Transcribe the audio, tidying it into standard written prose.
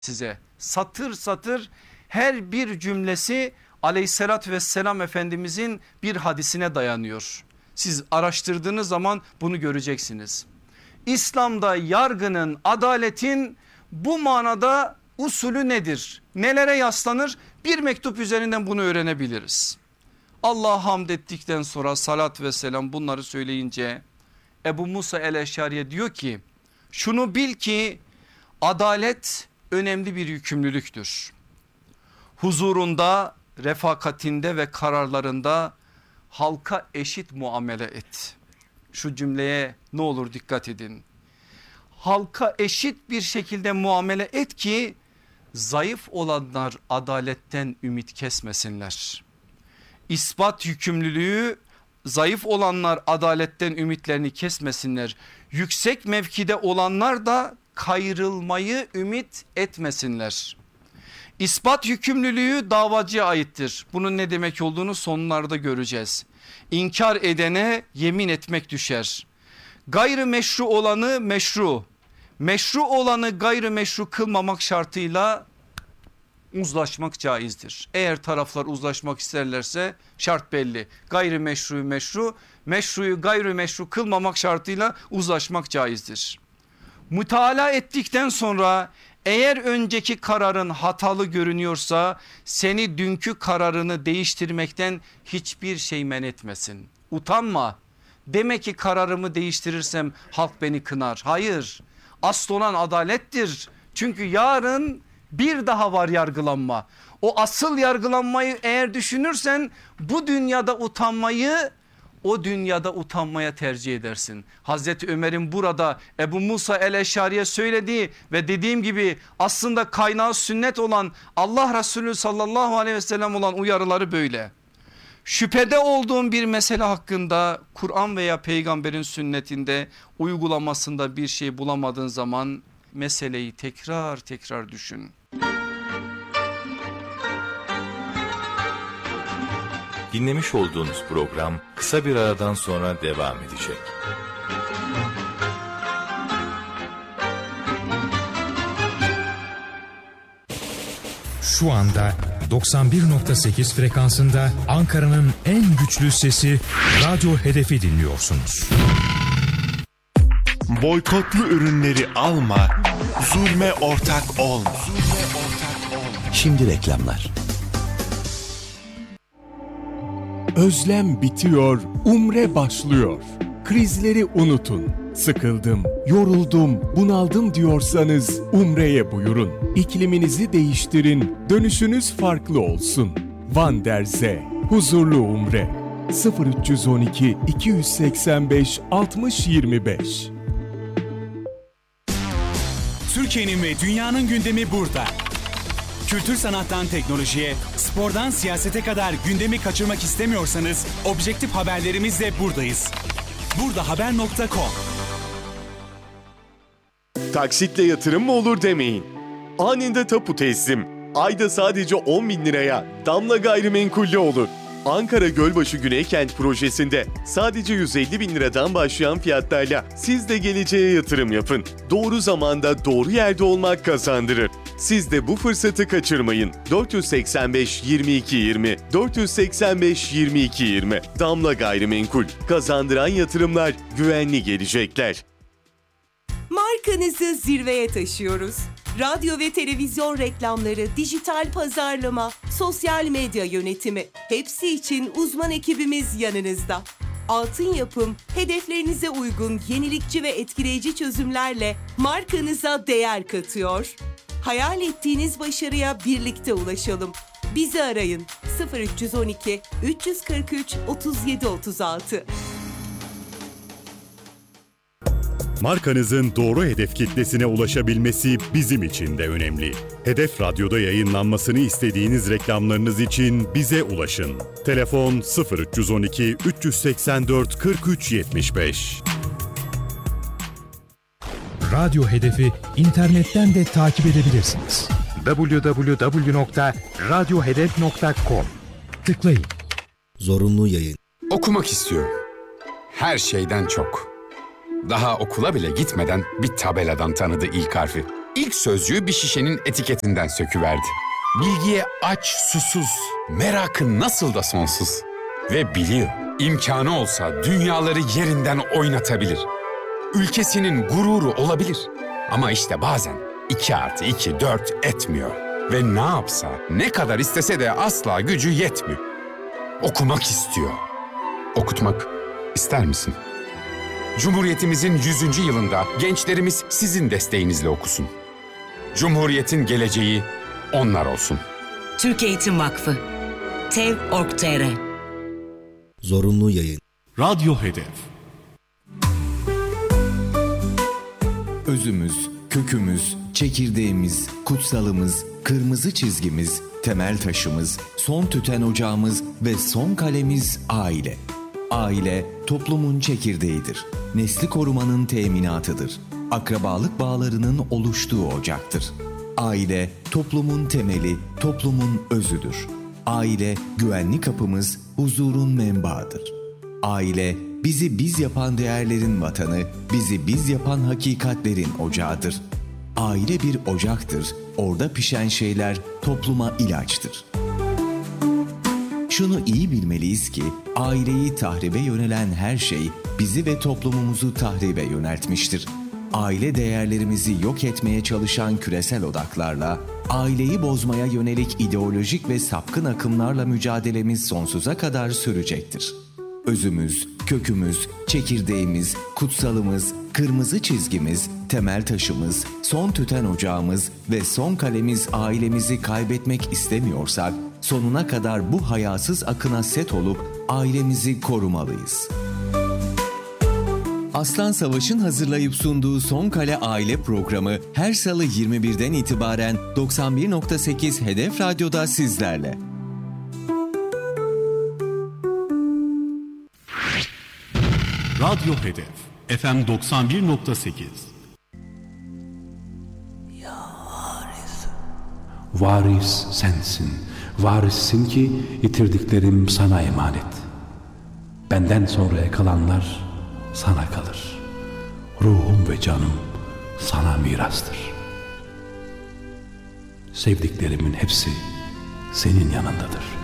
size. Satır satır her bir cümlesi aleyhissalatü vesselam Efendimizin bir hadisine dayanıyor. Siz araştırdığınız zaman bunu göreceksiniz. İslam'da yargının, adaletin bu manada usulü nedir? Nelere yaslanır? Bir mektup üzerinden bunu öğrenebiliriz. Allah'a hamd ettikten sonra salat ve selam bunları söyleyince Ebu Musa el-Eşariye diyor ki şunu bil ki adalet önemli bir yükümlülüktür. Huzurunda, refakatinde ve kararlarında halka eşit muamele et. Şu cümleye ne olur dikkat edin. Halka eşit bir şekilde muamele et ki zayıf olanlar adaletten ümit kesmesinler. İspat yükümlülüğü, zayıf olanlar adaletten ümitlerini kesmesinler. Yüksek mevkide olanlar da kayrılmayı ümit etmesinler. İspat yükümlülüğü davacıya aittir. Bunun ne demek olduğunu sonlarda göreceğiz. İnkar edene yemin etmek düşer. Gayrı meşru olanı meşru, meşru olanı gayrı meşru kılmamak şartıyla uzlaşmak caizdir. Eğer taraflar uzlaşmak isterlerse şart belli. Gayri meşru meşru, meşruyu gayri meşru kılmamak şartıyla uzlaşmak caizdir. Mütalaa ettikten sonra eğer önceki kararın hatalı görünüyorsa seni dünkü kararını değiştirmekten hiçbir şey men etmesin. Utanma. Demek ki kararımı değiştirirsem halk beni kınar. Hayır. Asıl olan adalettir. Çünkü yarın bir daha var yargılanma. O asıl yargılanmayı eğer düşünürsen bu dünyada utanmayı o dünyada utanmaya tercih edersin. Hazreti Ömer'in burada Ebu Musa el-Eşariye söylediği ve dediğim gibi aslında kaynağı sünnet olan Allah Resulü sallallahu aleyhi ve sellem olan uyarıları böyle. Şüphede olduğun bir mesele hakkında Kur'an veya peygamberin sünnetinde uygulamasında bir şey bulamadığın zaman meseleyi tekrar tekrar düşün. Dinlemiş olduğunuz program kısa bir aradan sonra devam edecek. Şu anda 91.8 frekansında Ankara'nın en güçlü sesi Radyo Hedef'i dinliyorsunuz. Boykotlu ürünleri alma, zulme ortak olma. Şimdi reklamlar. Özlem bitiyor, umre başlıyor. Krizleri unutun. Sıkıldım, yoruldum, bunaldım diyorsanız umreye buyurun. İkliminizi değiştirin, dönüşünüz farklı olsun. Van der Zee, huzurlu umre. 0312 285 60 25. Türkiye'nin ve dünyanın gündemi burada. Kültür sanattan teknolojiye, spordan siyasete kadar gündemi kaçırmak istemiyorsanız objektif haberlerimizle buradayız. Burdahaber.com. Taksitle yatırım mı olur demeyin. Anında tapu teslim. Ayda sadece 10.000 liraya Damla Gayrimenkul'de olur. Ankara Gölbaşı Güneykent projesinde sadece 150.000 liradan başlayan fiyatlarla siz de geleceğe yatırım yapın. Doğru zamanda doğru yerde olmak kazandırır. Siz de bu fırsatı kaçırmayın. 485 22 20 485 22 20 Damla Gayrimenkul. Kazandıran yatırımlar, güvenli gelecekler. Markanızı zirveye taşıyoruz. Radyo ve televizyon reklamları, dijital pazarlama, sosyal medya yönetimi hepsi için uzman ekibimiz yanınızda. Altın Yapım, hedeflerinize uygun yenilikçi ve etkileyici çözümlerle markanıza değer katıyor. Hayal ettiğiniz başarıya birlikte ulaşalım. Bizi arayın 0312 343 37 36. Markanızın doğru hedef kitlesine ulaşabilmesi bizim için de önemli. Hedef Radyo'da yayınlanmasını istediğiniz reklamlarınız için bize ulaşın. Telefon 0312 384 43 75. Radyo Hedef'i internetten de takip edebilirsiniz. www.radyohedef.com. Tıklayın. Zorunlu yayın. Okumak istiyorum. Her şeyden çok. Daha okula bile gitmeden bir tabeladan tanıdı ilk harfi. İlk sözcüğü bir şişenin etiketinden söküverdi. Bilgiye aç, susuz, merakı nasıl da sonsuz. Ve biliyor, imkanı olsa dünyaları yerinden oynatabilir. Ülkesinin gururu olabilir. Ama işte bazen 2+2 4 etmiyor. Ve ne yapsa, ne kadar istese de asla gücü yetmiyor. Okumak istiyor. Okutmak ister misin? Cumhuriyetimizin 100. yılında gençlerimiz sizin desteğinizle okusun. Cumhuriyetin geleceği onlar olsun. Türk Eğitim Vakfı TEV.org.tr Zorunlu yayın. Radyo Hedef. Özümüz, kökümüz, çekirdeğimiz, kutsalımız, kırmızı çizgimiz, temel taşımız, son tüten ocağımız ve son kalemiz aile. Aile, toplumun çekirdeğidir. Nesli korumanın teminatıdır. Akrabalık bağlarının oluştuğu ocaktır. Aile, toplumun temeli, toplumun özüdür. Aile, güvenli kapımız, huzurun menbaıdır. Aile, bizi biz yapan değerlerin vatanı, bizi biz yapan hakikatlerin ocağıdır. Aile bir ocaktır, orada pişen şeyler topluma ilaçtır. Şunu iyi bilmeliyiz ki, aileyi tahribe yönelen her şey bizi ve toplumumuzu tahribe yöneltmiştir. Aile değerlerimizi yok etmeye çalışan küresel odaklarla, aileyi bozmaya yönelik ideolojik ve sapkın akımlarla mücadelemiz sonsuza kadar sürecektir. Özümüz, kökümüz, çekirdeğimiz, kutsalımız, kırmızı çizgimiz, temel taşımız, son tüten ocağımız ve son kalemiz ailemizi kaybetmek istemiyorsak, sonuna kadar bu hayasız akına set olup ailemizi korumalıyız. Aslan Savaş'ın hazırlayıp sunduğu Son Kale Aile programı her salı 21'den itibaren 91.8 Hedef Radyo'da sizlerle. Radyo Hedef. FM 91.8. Varis sensin. Varissin ki yitirdiklerim sana emanet. Benden sonraya kalanlar sana kalır. Ruhum ve canım sana mirastır. Sevdiklerimin hepsi senin yanındadır.